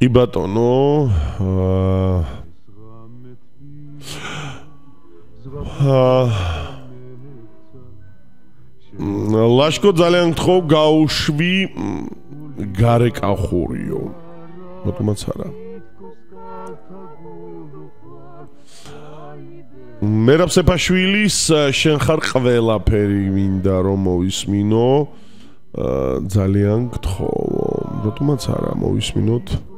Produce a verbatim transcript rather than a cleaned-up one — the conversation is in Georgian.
კი ბატონო ლაშკო ძალიან გთხოვ გაუშვი გარე კახურიო ბატონმაც არა მერაბ სეფაშვილის შენ ხარ ყველაფერი მინდა რომ მოვისმინო ძალიან გთხოვ ბატონმაც არა მოვისმინოთ